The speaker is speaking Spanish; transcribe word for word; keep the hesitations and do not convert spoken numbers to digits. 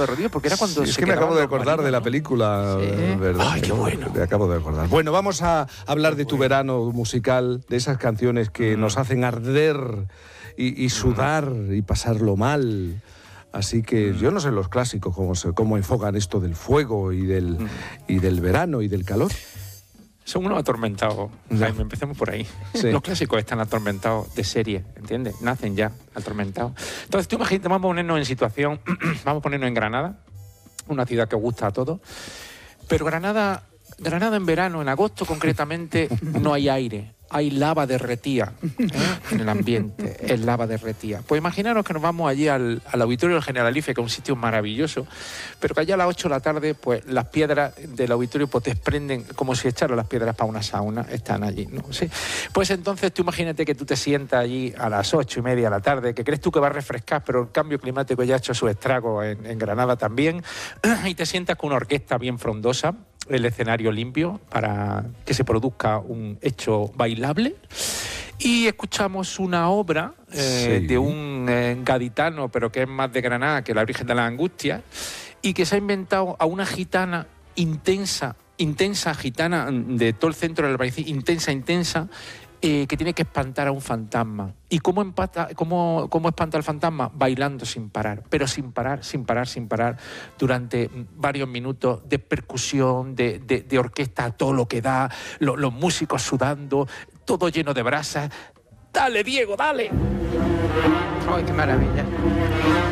de rodillas, porque era cuando Sí, se es que me acabo de acordar marinos, de la ¿no? película, Sí. ¿verdad? Ay, qué bueno. Me acabo de acordar. Bueno, vamos a hablar de tu verano musical, de esas canciones que mm. nos hacen arder y, y sudar mm. y pasarlo mal. Así que mm. yo no sé los clásicos cómo, se, cómo enfocan esto del fuego y del, mm. y del verano y del calor. Son unos atormentados, Jaime, empecemos por ahí. Sí. Los clásicos están atormentados de serie, ¿entiendes? Nacen ya atormentados. Entonces tú imagínate, vamos a ponernos en situación, vamos a ponernos en Granada, una ciudad que gusta a todos, pero Granada, Granada en verano, en agosto concretamente, no hay aire. Hay lava derretida ¿eh? en el ambiente, es lava derretida. Pues imaginaros que nos vamos allí al, al auditorio del Generalife, que es un sitio maravilloso, pero que allá a las ocho de la tarde, pues las piedras del auditorio pues desprenden, como si echaran las piedras para una sauna, están allí, ¿no? ¿Sí? Pues entonces tú imagínate que tú te sientas allí a las ocho y media de la tarde, que crees tú que va a refrescar, pero el cambio climático ya ha hecho su estrago en, en Granada también, y te sientas con una orquesta bien frondosa, el escenario limpio para que se produzca un hecho bailable y escuchamos una obra eh, sí. de un eh, gaditano, pero que es más de Granada que la Virgen de las Angustias, y que se ha inventado a una gitana intensa, intensa gitana de todo el centro del país, intensa, intensa, Eh, que tiene que espantar a un fantasma. ¿Y cómo, empata, cómo, cómo espanta al fantasma? Bailando sin parar, pero sin parar, sin parar, sin parar, durante varios minutos de percusión, de, de, de orquesta a todo lo que da, lo, los músicos sudando, todo lleno de brasas. ¡Dale, Diego, dale! ¡Ay, qué maravilla!